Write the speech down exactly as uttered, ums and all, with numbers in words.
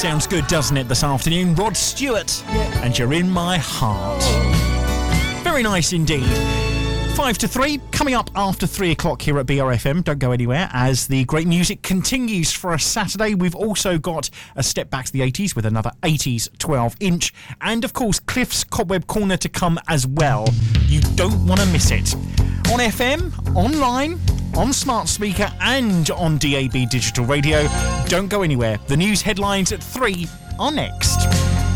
sounds good, doesn't it, this afternoon? Rod Stewart, and You're in My Heart. Very nice indeed. Five to three, coming up after three o'clock here at B R F M. Don't go anywhere as the great music continues for a Saturday. We've also got a step back to the eighties with another eighties twelve inch. And of course, Cliff's Cobweb Corner to come as well. You don't want to miss it. On F M, online, on smart speaker and on D A B digital radio. Don't go anywhere. The news headlines at three are next.